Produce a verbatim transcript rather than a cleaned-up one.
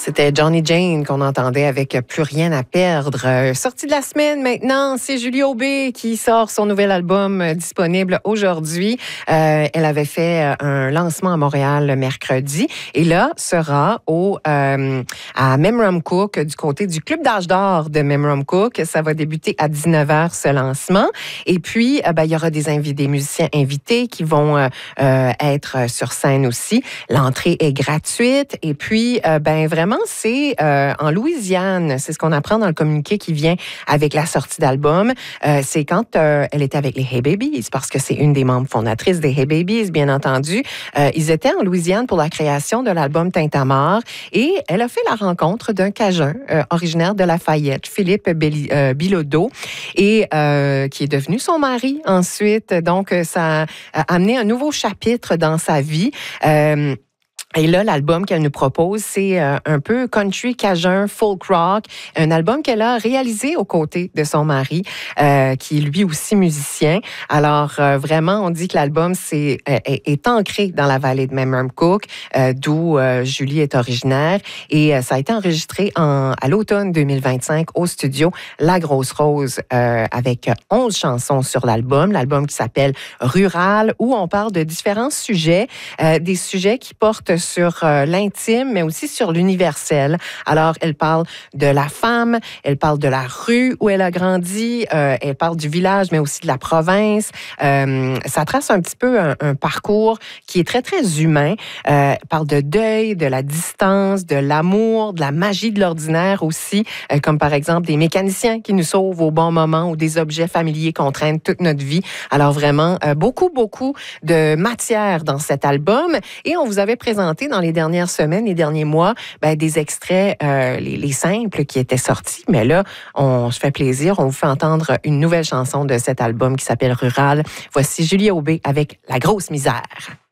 C'était Johnny Jane qu'on entendait avec Plus rien à perdre. Euh, sortie de la semaine maintenant, c'est Julie Aubé qui sort son nouvel album euh, disponible aujourd'hui. Euh, elle avait fait euh, un lancement à Montréal mercredi et là sera au euh, à Memram Cook du côté du Club d'âge d'or de Memram Cook. Ça va débuter à dix-neuf heures ce lancement et puis euh, ben, il y aura des invités, des musiciens invités qui vont euh, euh, être sur scène aussi. L'entrée est gratuite et puis euh, ben vraiment c'est euh, en Louisiane, c'est ce qu'on apprend dans le communiqué qui vient avec la sortie d'album. Euh, c'est quand euh, elle était avec les Hey Babies, parce que c'est une des membres fondatrices des Hey Babies, bien entendu. Euh, ils étaient en Louisiane pour la création de l'album Tintamarre et elle a fait la rencontre d'un Cajun euh, originaire de Lafayette, Philippe Belli- euh, Bilodeau, et euh, qui est devenu son mari ensuite. Donc, ça a amené un nouveau chapitre dans sa vie. Euh, Et là, l'album qu'elle nous propose, c'est euh, un peu country, cajun, folk rock. Un album qu'elle a réalisé aux côtés de son mari, euh, qui est lui aussi musicien. Alors, euh, vraiment, on dit que l'album c'est, euh, est, est ancré dans la vallée de Memram Cook, euh, d'où euh, Julie est originaire. Et euh, ça a été enregistré en, à l'automne deux mille vingt-cinq au studio La Grosse Rose, euh, avec onze chansons sur l'album. L'album qui s'appelle Rural, où on parle de différents sujets, euh, des sujets qui portent sur euh, l'intime, mais aussi sur l'universel. Alors, elle parle de la femme, elle parle de la rue où elle a grandi, euh, elle parle du village, mais aussi de la province. Euh, ça trace un petit peu un, un parcours qui est très, très humain. Euh, elle parle de deuil, de la distance, de l'amour, de la magie de l'ordinaire aussi, euh, comme par exemple des mécaniciens qui nous sauvent au bon moment ou des objets familiers qu'on traîne toute notre vie. Alors, vraiment, euh, beaucoup, beaucoup de matière dans cet album. Et on vous avait présenté dans les dernières semaines, les derniers mois, ben, des extraits, euh, les, les simples qui étaient sortis. Mais là, on se fait plaisir. On vous fait entendre une nouvelle chanson de cet album qui s'appelle Rural. Voici Julie Aubé avec La Grosse Misère.